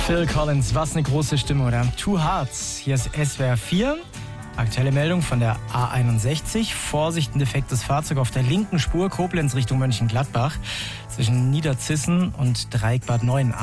Phil Collins, was eine große Stimme, oder? Two Hearts, hier ist SWR 4. Aktuelle Meldung von der A61. Vorsicht, ein defektes Fahrzeug auf der linken Spur, Koblenz Richtung Mönchengladbach. Zwischen Niederzissen und Dreieck Bad Neuenahr.